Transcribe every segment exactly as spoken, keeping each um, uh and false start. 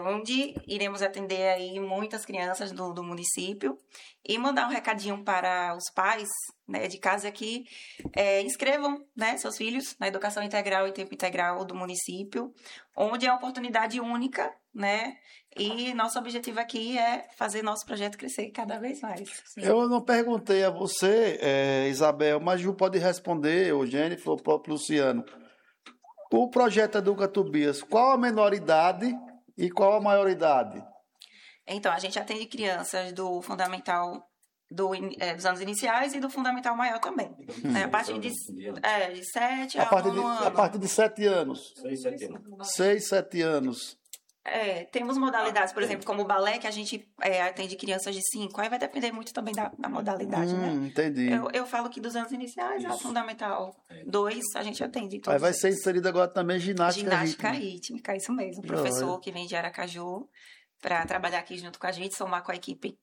onde iremos atender aí muitas crianças do, do município e mandar um recadinho para os pais, né, de casa que é, inscrevam, né, seus filhos na educação integral e tempo integral do município, onde é uma oportunidade única, né? E nosso objetivo aqui é fazer nosso projeto crescer cada vez mais. Sim. Eu não perguntei a você, é, Isabel, mas Ju pode responder, ou Jennifer, ou o próprio Luciano. O projeto Educa Tobias, qual a menor idade e qual a maior idade? Então, a gente atende crianças do fundamental, do, é, dos anos iniciais e do fundamental maior também. Hum. Né? A partir de, é, de sete a, a partir de, ano. A partir de sete anos. Seis, sete anos. Seis, sete anos. É, temos modalidades, por exemplo, como o balé, que a gente é, atende crianças de cinco. Aí vai depender muito também da, da modalidade, hum, né? Entendi. Eu, eu falo que dos anos iniciais ao fundamental dois, a gente atende. Aí vai ser inserido agora também ginástica, ginástica rítmica. rítmica, isso mesmo. O professor que vem de Aracaju para trabalhar aqui junto com a gente, somar com a equipe.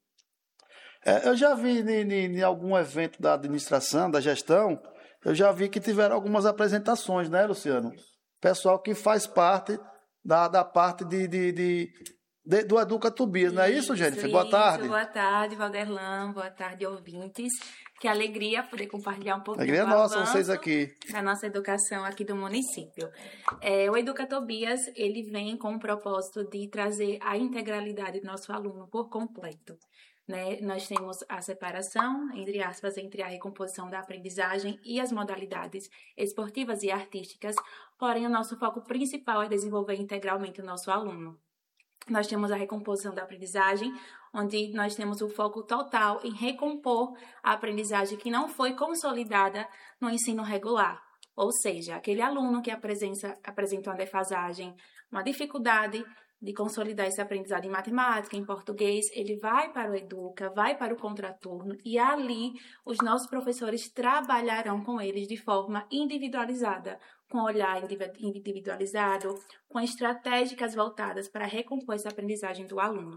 É, eu já vi em algum evento da administração, da gestão, eu já vi que tiveram algumas apresentações, né, Luciano? Pessoal que faz parte da, da parte de, de, de, de, do Educa Tobias, não é isso, Jennifer? Boa tarde. Boa tarde, Valderlan, boa tarde, ouvintes. Que alegria poder compartilhar um pouquinho alegria do nossa, avanço vocês aqui. da nossa educação aqui do município. É, o Educa Tobias, ele vem com o propósito de trazer a integralidade do nosso aluno por completo. Né? Nós temos a separação, entre aspas, entre a recomposição da aprendizagem e as modalidades esportivas e artísticas, porém o nosso foco principal é desenvolver integralmente o nosso aluno. Nós temos a recomposição da aprendizagem, onde nós temos o foco total em recompor a aprendizagem que não foi consolidada no ensino regular. Ou seja, aquele aluno que apresenta, apresenta uma defasagem, uma dificuldade de consolidar esse aprendizado em matemática, em português, ele vai para o Educa, vai para o contraturno e ali os nossos professores trabalharão com eles de forma individualizada, com olhar individualizado, com estratégicas voltadas para recompor essa aprendizagem do aluno.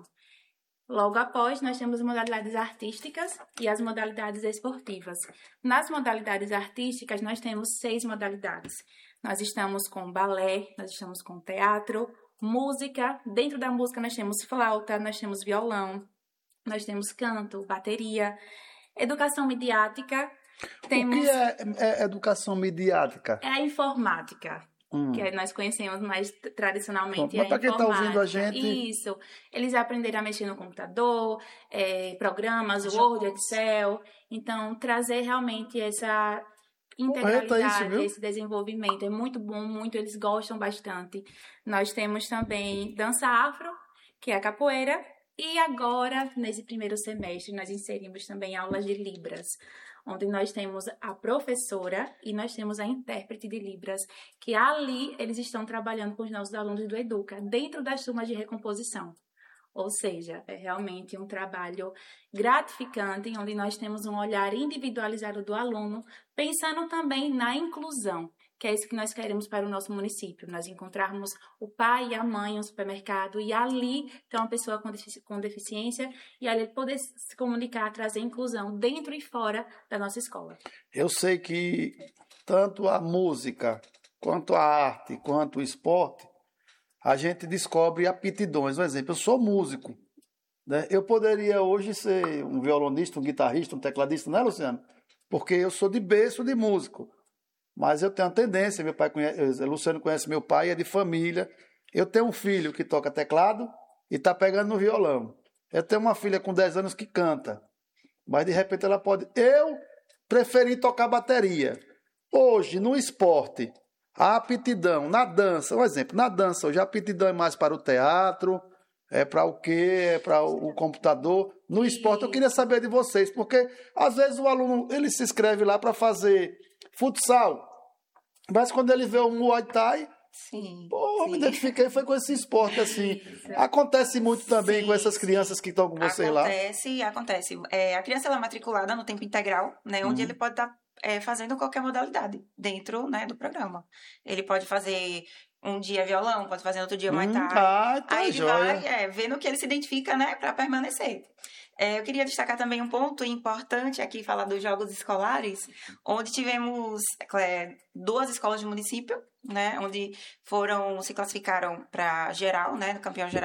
Logo após, nós temos as modalidades artísticas e as modalidades esportivas. Nas modalidades artísticas, nós temos seis modalidades. Nós estamos com balé, nós estamos com teatro, música. Dentro da música, nós temos flauta, nós temos violão, nós temos canto, bateria, educação midiática. Temos... O que é, é educação midiática? É a informática. Hum. Que nós conhecemos mais tradicionalmente. Para quem está ouvindo a gente... Isso. Eles aprenderam a mexer no computador, é, programas, Word, Excel. Então, trazer realmente essa integralidade, Correto, é isso, esse desenvolvimento. É muito bom, muito. Eles gostam bastante. Nós temos também dança afro, que é a capoeira. E agora, nesse primeiro semestre, nós inserimos também aulas de Libras, onde nós temos a professora e nós temos a intérprete de Libras, que ali eles estão trabalhando com os nossos alunos do Educa, dentro das turmas de recomposição. Ou seja, é realmente um trabalho gratificante, onde nós temos um olhar individualizado do aluno, pensando também na inclusão, que é isso que nós queremos para o nosso município. Nós encontrarmos o pai e a mãe no supermercado e ali tem uma pessoa com, defici- com deficiência e ali poder se comunicar, trazer inclusão dentro e fora da nossa escola. Eu sei que tanto a música, quanto a arte, quanto o esporte, a gente descobre aptidões. Por exemplo, eu sou músico, né? Eu poderia hoje ser um violonista, um guitarrista, um tecladista, não é, Luciano? Porque eu sou de berço de músico. Mas eu tenho uma tendência, meu pai conhece, Luciano conhece meu pai, é de família. Eu tenho um filho que toca teclado e está pegando no violão. Eu tenho uma filha com dez anos que canta, mas de repente ela pode... Eu preferi tocar bateria. Hoje, no esporte, a aptidão, na dança, um exemplo, na dança, hoje a aptidão é mais para o teatro, é para o quê? É para o computador. No esporte, eu queria saber de vocês, porque às vezes o aluno ele se inscreve lá para fazer futsal, mas quando ele vê o Muay Thai, sim, pô, sim. me identifiquei, foi com esse esporte assim. Acontece muito também sim, com essas crianças que estão com vocês lá? Acontece, acontece. É, a criança ela é matriculada no tempo integral, né, onde uhum. ele pode estar é, fazendo qualquer modalidade dentro, né, do programa. Ele pode fazer um dia violão, pode fazer outro dia Muay Thai. Hum, ah, tá aí ele joia. vai é, vendo que ele se identifica, né, para permanecer. É, eu queria destacar também um ponto importante aqui, falar dos jogos escolares, onde tivemos é, duas escolas de município, né, onde foram, se classificaram para geral, né, no campeão geral.